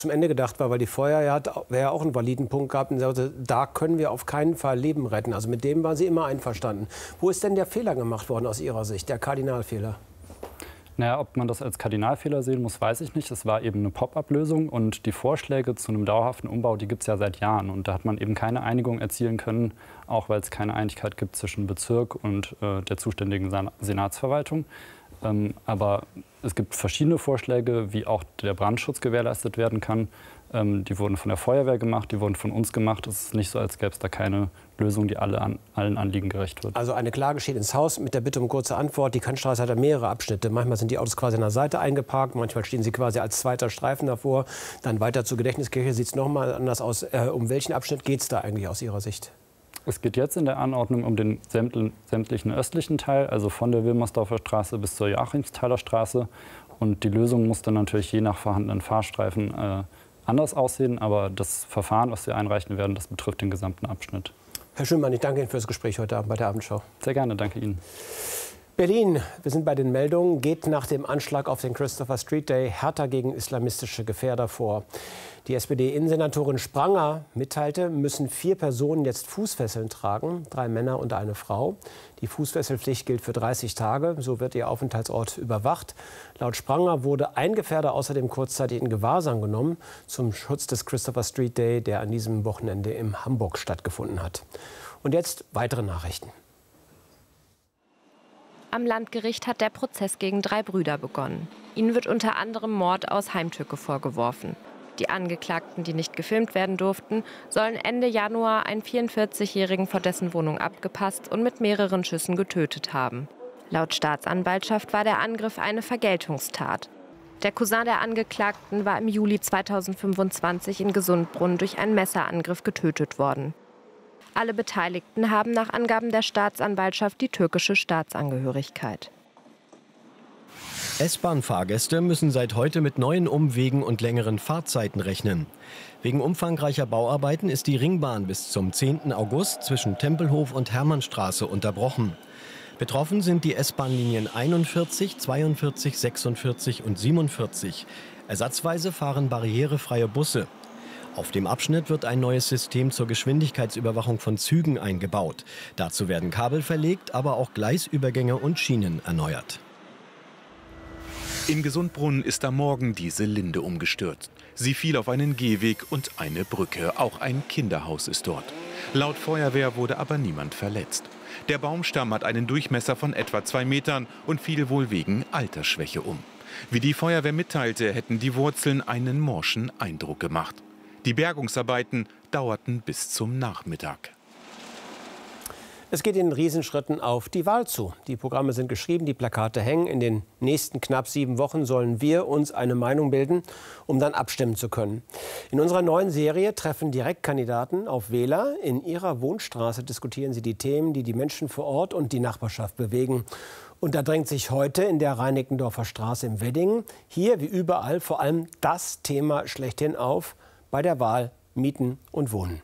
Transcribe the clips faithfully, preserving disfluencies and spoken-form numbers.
zum Ende gedacht war, weil die Feuerwehr hat ja auch einen validen Punkt gehabt und sagte, da können wir auf keinen Fall Leben retten. Also mit dem waren Sie immer einverstanden. Wo ist denn der Fehler gemacht worden aus Ihrer Sicht, der Kardinalfehler? Naja, ob man das als Kardinalfehler sehen muss, weiß ich nicht. Es war eben eine Pop-up-Lösung und die Vorschläge zu einem dauerhaften Umbau, die gibt es ja seit Jahren. Und da hat man eben keine Einigung erzielen können, auch weil es keine Einigkeit gibt zwischen Bezirk und äh, der zuständigen Senatsverwaltung. Ähm, aber es gibt verschiedene Vorschläge, wie auch der Brandschutz gewährleistet werden kann. Ähm, die wurden von der Feuerwehr gemacht, die wurden von uns gemacht. Es ist nicht so, als gäbe es da keine Lösung, die alle an, allen Anliegen gerecht wird. Also eine Klage steht ins Haus mit der Bitte um kurze Antwort. Die Kantstraße hat ja mehrere Abschnitte. Manchmal sind die Autos quasi an der Seite eingeparkt, manchmal stehen sie quasi als zweiter Streifen davor. Dann weiter zur Gedächtniskirche sieht es noch mal anders aus. Äh, um welchen Abschnitt geht es da eigentlich aus Ihrer Sicht? Es geht jetzt in der Anordnung um den sämtlichen östlichen Teil, also von der Wilmersdorfer Straße bis zur Joachimsthaler Straße. Und die Lösung muss dann natürlich je nach vorhandenen Fahrstreifen äh, anders aussehen. Aber das Verfahren, was wir einreichen werden, das betrifft den gesamten Abschnitt. Herr Schönmann, ich danke Ihnen für das Gespräch heute Abend bei der Abendschau. Sehr gerne, danke Ihnen. Berlin, wir sind bei den Meldungen, geht nach dem Anschlag auf den Christopher Street Day härter gegen islamistische Gefährder vor. Die S P D-Innensenatorin Spranger mitteilte, müssen vier Personen jetzt Fußfesseln tragen, drei Männer und eine Frau. Die Fußfesselpflicht gilt für dreißig Tage, so wird ihr Aufenthaltsort überwacht. Laut Spranger wurde ein Gefährder außerdem kurzzeitig in Gewahrsam genommen zum Schutz des Christopher Street Day, der an diesem Wochenende in Hamburg stattgefunden hat. Und jetzt weitere Nachrichten. Am Landgericht hat der Prozess gegen drei Brüder begonnen. Ihnen wird unter anderem Mord aus Heimtücke vorgeworfen. Die Angeklagten, die nicht gefilmt werden durften, sollen Ende Januar einen vierundvierzigjährigen vor dessen Wohnung abgepasst und mit mehreren Schüssen getötet haben. Laut Staatsanwaltschaft war der Angriff eine Vergeltungstat. Der Cousin der Angeklagten war im Juli zweitausendfünfundzwanzig in Gesundbrunn durch einen Messerangriff getötet worden. Alle Beteiligten haben nach Angaben der Staatsanwaltschaft die türkische Staatsangehörigkeit. S-Bahn-Fahrgäste müssen seit heute mit neuen Umwegen und längeren Fahrzeiten rechnen. Wegen umfangreicher Bauarbeiten ist die Ringbahn bis zum zehnten August zwischen Tempelhof und Hermannstraße unterbrochen. Betroffen sind die S-Bahn-Linien einundvierzig, zweiundvierzig, sechsundvierzig und siebenundvierzig. Ersatzweise fahren barrierefreie Busse. Auf dem Abschnitt wird ein neues System zur Geschwindigkeitsüberwachung von Zügen eingebaut. Dazu werden Kabel verlegt, aber auch Gleisübergänge und Schienen erneuert. In Gesundbrunn ist am Morgen diese Linde umgestürzt. Sie fiel auf einen Gehweg und eine Brücke. Auch ein Kinderhaus ist dort. Laut Feuerwehr wurde aber niemand verletzt. Der Baumstamm hat einen Durchmesser von etwa zwei Metern und fiel wohl wegen Altersschwäche um. Wie die Feuerwehr mitteilte, hätten die Wurzeln einen morschen Eindruck gemacht. Die Bergungsarbeiten dauerten bis zum Nachmittag. Es geht in Riesenschritten auf die Wahl zu. Die Programme sind geschrieben, die Plakate hängen. In den nächsten knapp sieben Wochen sollen wir uns eine Meinung bilden, um dann abstimmen zu können. In unserer neuen Serie treffen Direktkandidaten auf Wähler. In ihrer Wohnstraße diskutieren sie die Themen, die die Menschen vor Ort und die Nachbarschaft bewegen. Und da drängt sich heute in der Reinickendorfer Straße im Wedding hier wie überall vor allem das Thema schlechthin auf bei der Wahl Mieten und Wohnen.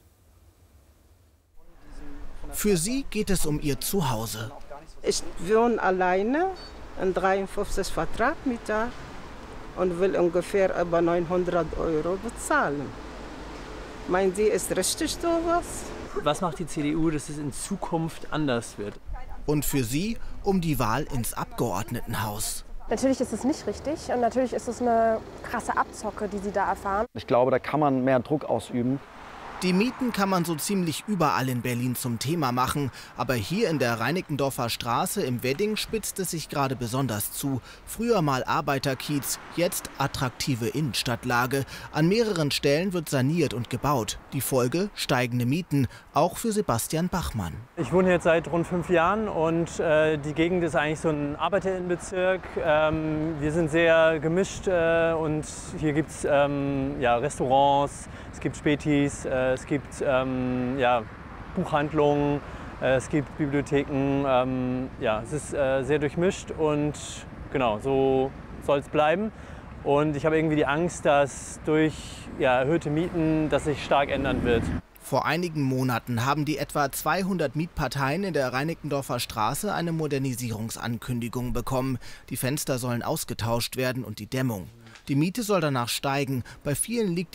Für sie geht es um ihr Zuhause. Ich wohne alleine in dreiundfünfzig Quadratmeter und will ungefähr über neunhundert Euro bezahlen. Meinen Sie, ist richtig sowas? Was macht die C D U, dass es in Zukunft anders wird? Und für sie um die Wahl ins Abgeordnetenhaus. Natürlich ist es nicht richtig und natürlich ist es eine krasse Abzocke, die sie da erfahren. Ich glaube, da kann man mehr Druck ausüben. Die Mieten kann man so ziemlich überall in Berlin zum Thema machen. Aber hier in der Reinickendorfer Straße im Wedding spitzt es sich gerade besonders zu. Früher mal Arbeiterkiez, jetzt attraktive Innenstadtlage. An mehreren Stellen wird saniert und gebaut. Die Folge: steigende Mieten, auch für Sebastian Bachmann. Ich wohne jetzt seit rund fünf Jahren und äh, die Gegend ist eigentlich so ein Arbeiterinnenbezirk. Ähm, wir sind sehr gemischt äh, und hier gibt es ähm, ja, Restaurants, es gibt Spätis, äh, es gibt ähm, ja, Buchhandlungen, äh, es gibt Bibliotheken. Ähm, ja, es ist äh, sehr durchmischt und genau, so soll es bleiben. Und ich habe irgendwie die Angst, dass durch ja, erhöhte Mieten das sich stark ändern wird. Vor einigen Monaten haben die etwa zweihundert Mietparteien in der Reinickendorfer Straße eine Modernisierungsankündigung bekommen. Die Fenster sollen ausgetauscht werden und die Dämmung. Die Miete soll danach steigen. Bei vielen liegt